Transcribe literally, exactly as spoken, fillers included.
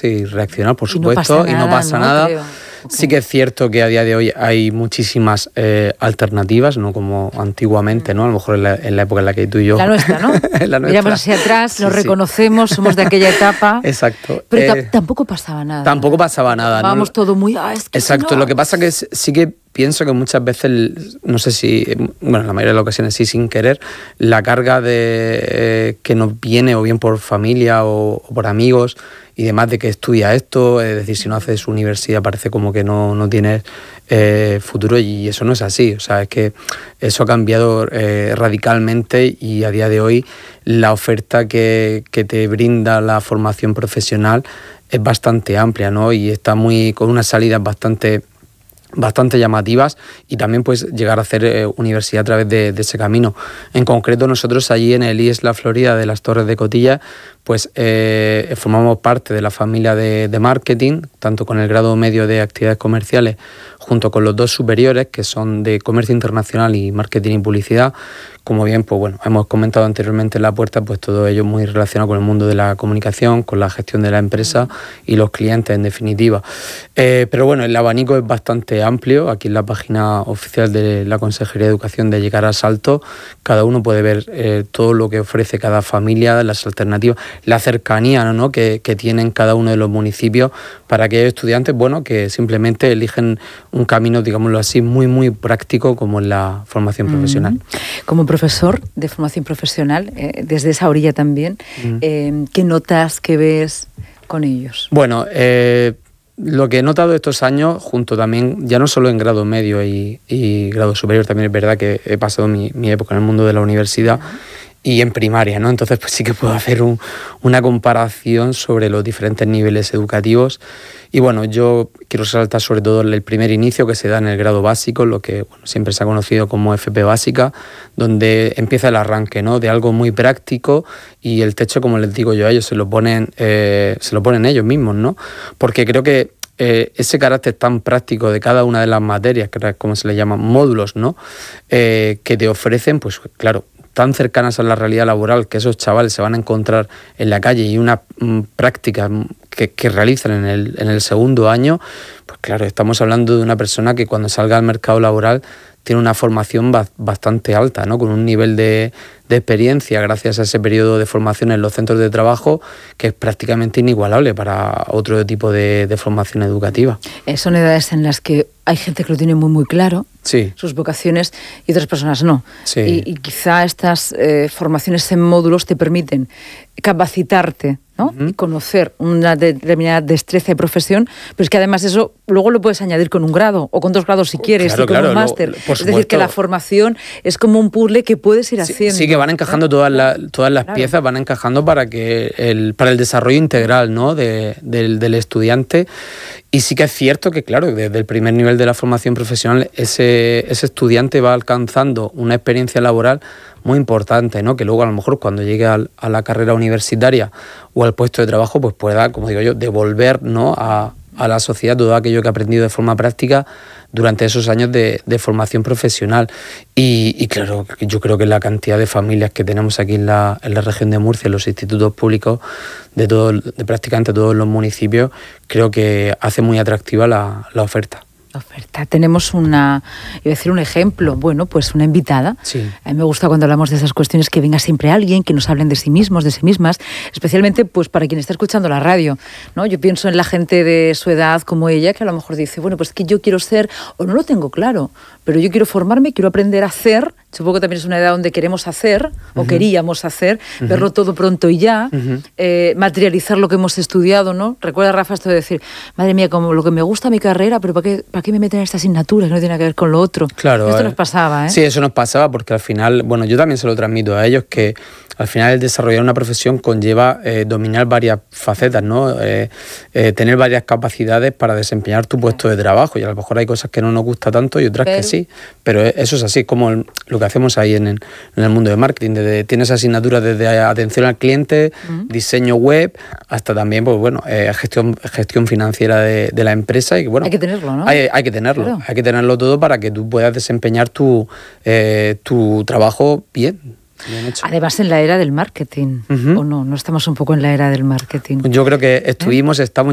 adaptarse y reaccionar, por y no supuesto, pasa y no nada, pasa ¿no? nada. Creo. Sí que es cierto que a día de hoy hay muchísimas eh, alternativas, no como antiguamente, ¿no? A lo mejor en la, en la época en la que tú y yo... La nuestra, ¿no? la nuestra. Miramos hacia atrás, Sí, nos sí. reconocemos, somos de aquella etapa. Exacto. Pero Eh, tampoco pasaba nada. Tampoco pasaba nada. Vamos ¿no? todo muy... Ah, es que Exacto. si no... Lo que pasa que es, sí que pienso que muchas veces, no sé si, bueno, en la mayoría de las ocasiones sí sin querer, la carga de eh, que nos viene o bien por familia o, o por amigos y demás de que estudia esto, es decir, si no haces universidad parece como que no, no tienes eh, futuro, y eso no es así. O sea, es que eso ha cambiado eh, radicalmente, y a día de hoy la oferta que, que te brinda la formación profesional es bastante amplia, ¿no? Y está muy con unas salidas bastante bastante llamativas, y también pues llegar a hacer eh, universidad a través de, de ese camino. En concreto, nosotros allí en el I E S La Florida de las Torres de Cotilla, pues eh, formamos parte de la familia de, de marketing, tanto con el grado medio de actividades comerciales, junto con los dos superiores, que son de comercio internacional y marketing y publicidad. Como bien, pues bueno, hemos comentado anteriormente en la puerta, pues todo ello muy relacionado con el mundo de la comunicación, con la gestión de la empresa y los clientes, en definitiva. Eh, pero bueno, el abanico es bastante amplio. Aquí en la página oficial de la Consejería de Educación de Llegar a Salto, cada uno puede ver eh, todo lo que ofrece cada familia, las alternativas, la cercanía, ¿no? que, que tienen cada uno de los municipios para aquellos estudiantes, bueno, que simplemente eligen un camino, digámoslo así, muy, muy práctico, como en la formación profesional. Como profesor de formación profesional, eh, desde esa orilla también, mm. eh, ¿qué notas, qué ves con ellos? Bueno, eh, lo que he notado estos años, junto también, ya no solo en grado medio y, y grado superior, también es verdad que he pasado mi, mi época en el mundo de la universidad, uh-huh. y en primaria, ¿no? Entonces pues sí que puedo hacer un, una comparación sobre los diferentes niveles educativos. Y bueno, yo quiero resaltar sobre todo el primer inicio que se da en el grado básico, lo que bueno, siempre se ha conocido como F P básica, donde empieza el arranque, ¿no? De algo muy práctico, y el techo, como les digo yo a ellos, se lo ponen, eh, se lo ponen ellos mismos, ¿no? Porque creo que eh, ese carácter tan práctico de cada una de las materias, que es como se le llaman módulos, ¿no? Eh, que te ofrecen, pues claro, tan cercanas a la realidad laboral, que esos chavales se van a encontrar en la calle, y una mm, práctica que, que realizan en el, en el segundo año, pues claro, estamos hablando de una persona que cuando salga al mercado laboral tiene una formación ba- bastante alta, ¿no? Con un nivel de, de experiencia, gracias a ese periodo de formación en los centros de trabajo, que es prácticamente inigualable para otro tipo de, de formación educativa. Eh, son edades en las que hay gente que lo tiene muy muy claro, sí. sus vocaciones, y otras personas no. Sí. Y, y quizá estas eh, formaciones en módulos te permiten capacitarte, ¿no? Uh-huh. Y conocer una determinada destreza y profesión, pero es que además eso luego lo puedes añadir con un grado, o con dos grados si quieres, claro, y con claro, un máster. Lo, por es decir, que la formación es como un puzzle que puedes ir sí, haciendo. Sí, que van encajando, ¿no? todas, la, todas las claro. piezas, van encajando para que el, para el desarrollo integral, ¿no? de, del, del estudiante. Y sí que es cierto que, claro, desde el primer nivel de la formación profesional, ese, ese estudiante va alcanzando una experiencia laboral muy importante, ¿no? Que luego a lo mejor cuando llegue a, a la carrera universitaria o al puesto de trabajo, pues pueda, como digo yo, devolver, ¿no? a, a la sociedad todo aquello que ha aprendido de forma práctica durante esos años de, de formación profesional. Y, y claro, yo creo que la cantidad de familias que tenemos aquí en la, en la región de Murcia, en los institutos públicos de, todo, de prácticamente todos los municipios, creo que hace muy atractiva la, la oferta. Oferta. Tenemos una, iba a decir un ejemplo, bueno, pues una invitada. Sí. A mí me gusta cuando hablamos de esas cuestiones que venga siempre alguien, que nos hablen de sí mismos, de sí mismas, especialmente pues para quien está escuchando la radio, ¿no? Yo pienso en la gente de su edad como ella, que a lo mejor dice, bueno, pues que yo quiero ser, o no lo tengo claro, pero yo quiero formarme, quiero aprender a hacer. Supongo que también es una edad donde queremos hacer, uh-huh. o queríamos hacer, uh-huh. verlo todo pronto y ya, uh-huh. eh, materializar lo que hemos estudiado, ¿no? Recuerda, Rafa, esto de decir, madre mía, como lo que me gusta mi carrera, pero ¿para qué, para qué me meten esta asignatura que no tiene nada que ver con lo otro? Claro. Esto eh, nos pasaba, ¿eh? Sí, eso nos pasaba, porque al final, bueno, yo también se lo transmito a ellos, que al final el desarrollar una profesión conlleva eh, dominar varias facetas, ¿no? Eh, eh, tener varias capacidades para desempeñar tu puesto de trabajo, y a lo mejor hay cosas que no nos gusta tanto y otras pero... que sí, pero eso es así, como el, lo que hacemos ahí en el, en el mundo de marketing. Desde, tienes asignaturas desde atención al cliente, uh-huh. diseño web, hasta también, pues bueno, eh, gestión, gestión financiera de, de la empresa. Y bueno, hay que tenerlo, ¿no? Hay, hay que tenerlo, claro. hay que tenerlo todo para que tú puedas desempeñar tu, eh, tu trabajo bien. Bien hecho. Además, en la era del marketing, uh-huh. ¿o no? ¿No estamos un poco en la era del marketing? Yo creo que estuvimos, ¿Eh? estamos